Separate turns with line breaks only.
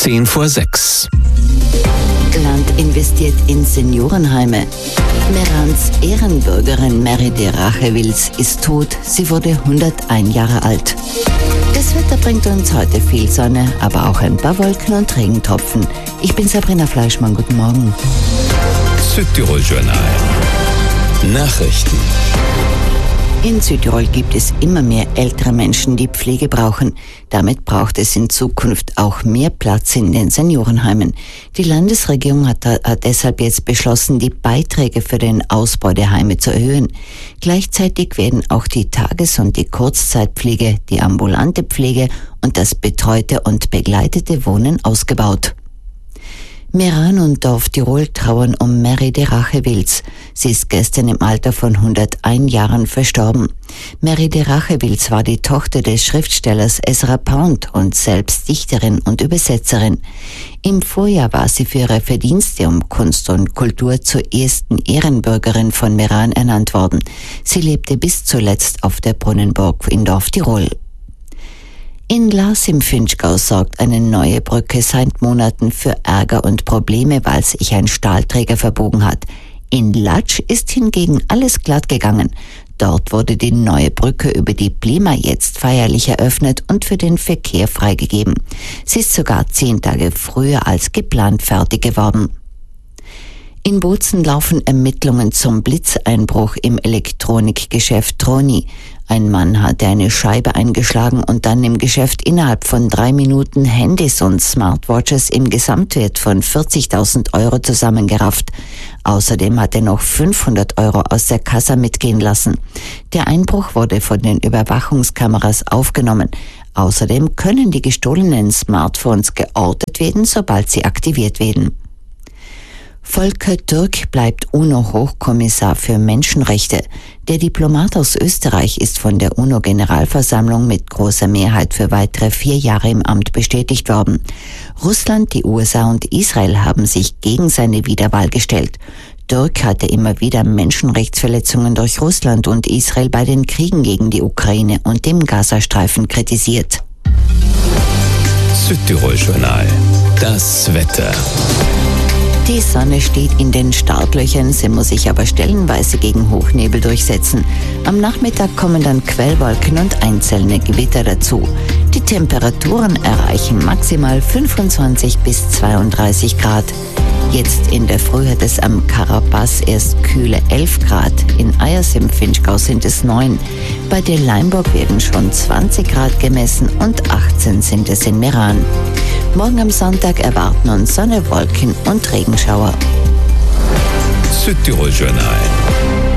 5:10.
Land investiert in Seniorenheime. Merans Ehrenbürgerin Meride Rachewils ist tot. Sie wurde 101 Jahre alt. Das Wetter bringt uns heute viel Sonne, aber auch ein paar Wolken und Regentropfen. Ich bin Sabrina Fleischmann. Guten Morgen.
Südtirol Journal. Nachrichten.
In Südtirol gibt es immer mehr ältere Menschen, die Pflege brauchen. Damit braucht es in Zukunft auch mehr Platz in den Seniorenheimen. Die Landesregierung hat deshalb jetzt beschlossen, die Beiträge für den Ausbau der Heime zu erhöhen. Gleichzeitig werden auch die Tages- und die Kurzzeitpflege, die ambulante Pflege und das betreute und begleitete Wohnen ausgebaut. Meran und Dorf Tirol trauern um Meride Rachewils. Sie ist gestern im Alter von 101 Jahren verstorben. Meride Rachewils war die Tochter des Schriftstellers Ezra Pound und selbst Dichterin und Übersetzerin. Im Vorjahr war sie für ihre Verdienste um Kunst und Kultur zur ersten Ehrenbürgerin von Meran ernannt worden. Sie lebte bis zuletzt auf der Brunnenburg in Dorf Tirol. In Lars im Finchgau sorgt eine neue Brücke seit Monaten für Ärger und Probleme, weil sich ein Stahlträger verbogen hat. In Latsch ist hingegen alles glatt gegangen. Dort wurde die neue Brücke über die Blima jetzt feierlich eröffnet und für den Verkehr freigegeben. Sie ist sogar 10 Tage früher als geplant fertig geworden. In Bozen laufen Ermittlungen zum Blitzeinbruch im Elektronikgeschäft Troni. Ein Mann hatte eine Scheibe eingeschlagen und dann im Geschäft innerhalb von 3 Minuten Handys und Smartwatches im Gesamtwert von 40.000 Euro zusammengerafft. Außerdem hat er noch 500 Euro aus der Kassa mitgehen lassen. Der Einbruch wurde von den Überwachungskameras aufgenommen. Außerdem können die gestohlenen Smartphones geortet werden, sobald sie aktiviert werden. Volker Türk bleibt UNO-Hochkommissar für Menschenrechte. Der Diplomat aus Österreich ist von der UNO-Generalversammlung mit großer Mehrheit für weitere 4 Jahre im Amt bestätigt worden. Russland, die USA und Israel haben sich gegen seine Wiederwahl gestellt. Türk hatte immer wieder Menschenrechtsverletzungen durch Russland und Israel bei den Kriegen gegen die Ukraine und dem Gazastreifen kritisiert.
Südtirol Journal. Das Wetter.
Die Sonne steht in den Startlöchern, sie muss sich aber stellenweise gegen Hochnebel durchsetzen. Am Nachmittag kommen dann Quellwolken und einzelne Gewitter dazu. Die Temperaturen erreichen maximal 25 bis 32 Grad. Jetzt in der Früh hat es am Karabas erst kühle 11 Grad. In Eyers im Finchgau sind es 9. Bei der Leimburg werden schon 20 Grad gemessen und 18 sind es in Meran. Morgen am Sonntag erwarten uns Sonne, Wolken und Regenschauer.
Südtirol Journal.